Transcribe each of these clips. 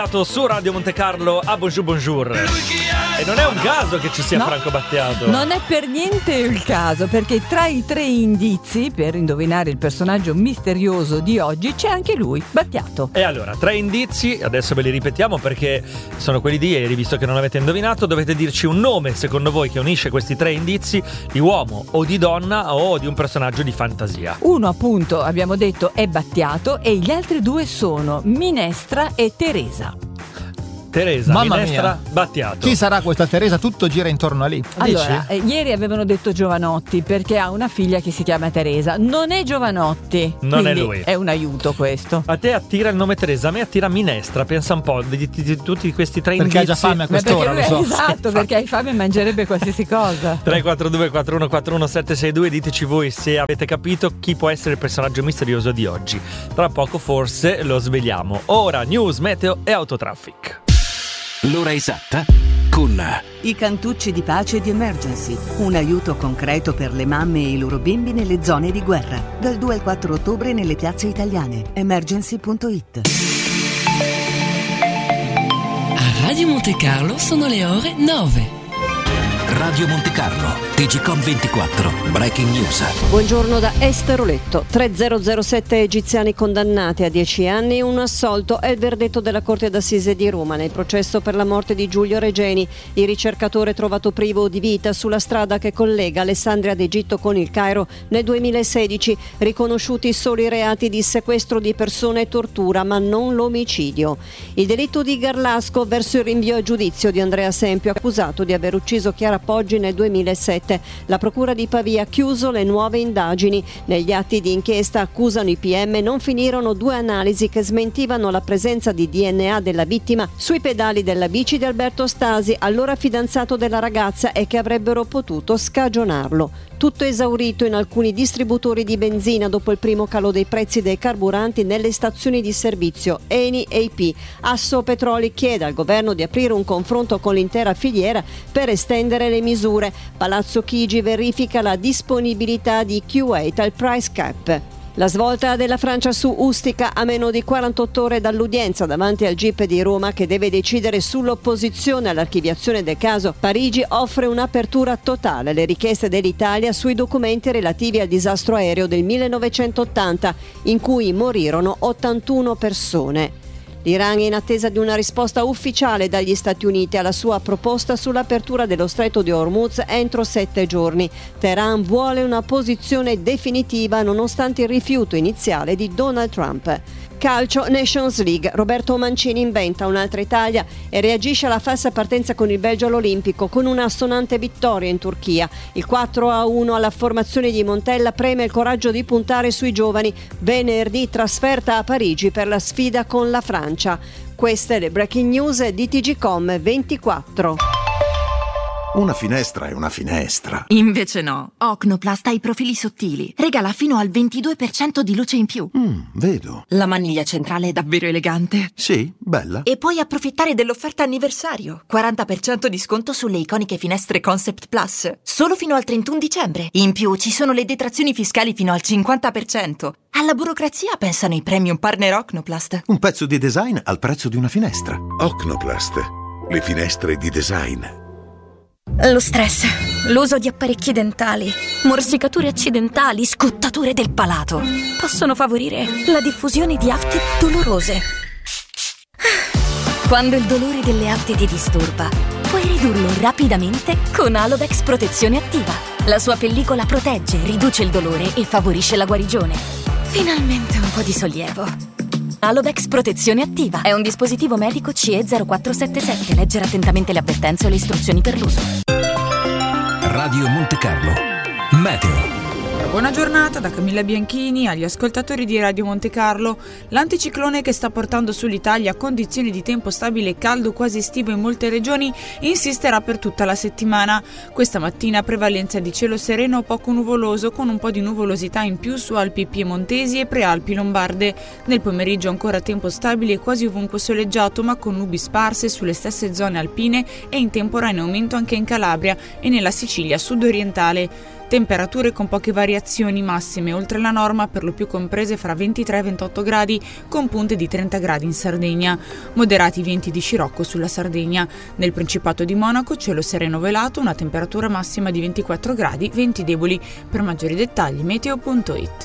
Su Radio Monte Carlo a Bonjour. E non è un caso che ci sia Franco Battiato. Non è per niente il caso, perché tra i 3 indizi per indovinare il personaggio misterioso di oggi c'è anche lui, Battiato. E allora, 3 indizi, adesso ve li ripetiamo perché sono quelli di ieri, visto che non avete indovinato. Dovete dirci un nome, secondo voi, che unisce questi 3 indizi, di uomo o di donna o di un personaggio di fantasia. Uno, appunto, abbiamo detto è Battiato, e gli altri 2 sono Minestra e Teresa. Teresa, Mamma Minestra, mia. Battiato. Chi sarà questa Teresa? Tutto gira intorno a lì. Allora, ieri avevano detto Giovanotti perché ha una figlia che si chiama Teresa. Non è Giovanotti. Non è lui. È un aiuto questo. A te attira il nome Teresa, a me attira Minestra. Pensa un po' di tutti questi 3 Perché indizi. ha già fame a quest'ora, lo so. Esatto, perché hai fame e mangerebbe qualsiasi cosa. 342 4141 762, diteci voi se avete capito chi può essere il personaggio misterioso di oggi. Tra poco forse lo sveliamo. Ora news, meteo e autotraffic. L'ora esatta con I cantucci di pace di Emergency, un aiuto concreto per le mamme e i loro bimbi nelle zone di guerra. Dal 2 al 4 ottobre nelle piazze italiane. Emergency.it. A Radio Monte Carlo sono le ore 9. Radio Monte Carlo, TGcom 24, Breaking News. Buongiorno da Esteroletto. 3007 egiziani condannati a 10 anni e un assolto è il verdetto della Corte d'Assise di Roma nel processo per la morte di Giulio Regeni, il ricercatore trovato privo di vita sulla strada che collega Alessandria d'Egitto con il Cairo nel 2016, riconosciuti solo i reati di sequestro di persone e tortura, ma non l'omicidio. Il delitto di Garlasco verso il rinvio a giudizio di Andrea Sempio, accusato di aver ucciso Chiara Poggi nel 2007. La procura di Pavia ha chiuso le nuove indagini. Negli atti di inchiesta, accusano i PM, non finirono 2 analisi che smentivano la presenza di DNA della vittima sui pedali della bici di Alberto Stasi, allora fidanzato della ragazza, e che avrebbero potuto scagionarlo. Tutto esaurito in alcuni distributori di benzina dopo il primo calo dei prezzi dei carburanti nelle stazioni di servizio. Eni e IP. Asso Petroli chiede al governo di aprire un confronto con l'intera filiera per estendere le misure. Palazzo Chigi verifica la disponibilità di Q8 al price cap. La svolta della Francia su Ustica a meno di 48 ore dall'udienza davanti al GIP di Roma, che deve decidere sull'opposizione all'archiviazione del caso. Parigi offre un'apertura totale alle richieste dell'Italia sui documenti relativi al disastro aereo del 1980, in cui morirono 81 persone. L'Iran è in attesa di una risposta ufficiale dagli Stati Uniti alla sua proposta sull'apertura dello stretto di Hormuz entro 7 giorni. Teheran vuole una posizione definitiva nonostante il rifiuto iniziale di Donald Trump. Calcio, Nations League. Roberto Mancini inventa un'altra Italia e reagisce alla falsa partenza con il Belgio all'Olimpico con una assonante vittoria in Turchia. Il 4-1 alla formazione di Montella premia il coraggio di puntare sui giovani. Venerdì trasferta a Parigi per la sfida con la Francia. Queste le breaking news di TGcom 24. Una finestra è una finestra. Invece no. Ocnoplast ha i profili sottili. Regala fino al 22% di luce in più. Vedo. La maniglia centrale è davvero elegante. Sì, bella. E puoi approfittare dell'offerta anniversario. 40% di sconto sulle iconiche finestre Concept Plus. Solo fino al 31 dicembre. In più ci sono le detrazioni fiscali fino al 50%. Alla burocrazia pensano i premium partner Ocnoplast. Un pezzo di design al prezzo di una finestra. Ocnoplast. Le finestre di design. Lo stress, l'uso di apparecchi dentali, morsicature accidentali, scottature del palato possono favorire la diffusione di afte dolorose. Quando il dolore delle afte ti disturba, puoi ridurlo rapidamente con Alodex Protezione Attiva. La sua pellicola protegge, riduce il dolore e favorisce la guarigione. Finalmente un po' di sollievo. Alodex Protezione Attiva è un dispositivo medico CE 0477. Leggere attentamente le avvertenze o le istruzioni per l'uso. Radio Monte Carlo, meteo. Buona giornata da Camilla Bianchini agli ascoltatori di Radio Monte Carlo. L'anticiclone che sta portando sull'Italia condizioni di tempo stabile e caldo quasi estivo in molte regioni insisterà per tutta la settimana. Questa mattina prevalenza di cielo sereno o poco nuvoloso con un po' di nuvolosità in più su Alpi piemontesi e prealpi lombarde. Nel pomeriggio ancora tempo stabile e quasi ovunque soleggiato ma con nubi sparse sulle stesse zone alpine e in temporaneo aumento anche in Calabria e nella Sicilia sud-orientale. Temperature con poche variazioni massime oltre la norma, per lo più comprese fra 23 e 28 gradi, con punte di 30 gradi in Sardegna. Moderati venti di scirocco sulla Sardegna. Nel Principato di Monaco cielo sereno velato, una temperatura massima di 24 gradi, venti deboli. Per maggiori dettagli meteo.it.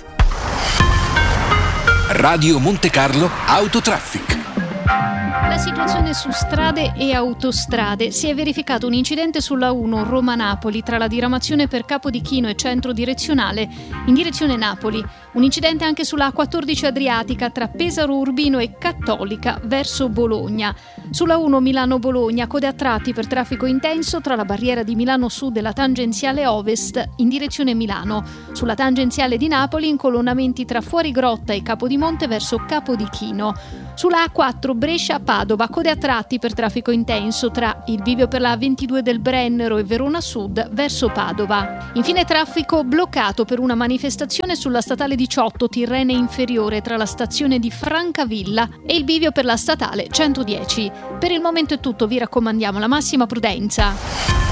Radio Monte Carlo Autotraffic. La situazione su strade e autostrade. Si è verificato un incidente sulla 1 Roma-Napoli tra la diramazione per Capo di Chino e centro direzionale in direzione Napoli. Un incidente anche sulla A14 Adriatica tra Pesaro Urbino e Cattolica verso Bologna. Sulla 1 Milano-Bologna, code a tratti per traffico intenso tra la barriera di Milano Sud e la tangenziale Ovest in direzione Milano. Sulla tangenziale di Napoli, incolonnamenti tra Fuorigrotta e Capodimonte verso Capodichino. Sulla A4 Brescia-Padova, code a tratti per traffico intenso tra il bivio per la A22 del Brennero e Verona Sud verso Padova. Infine traffico bloccato per una manifestazione sulla statale 18 Tirrene Inferiore tra la stazione di Francavilla e il bivio per la statale 110. Per il momento è tutto, vi raccomandiamo la massima prudenza.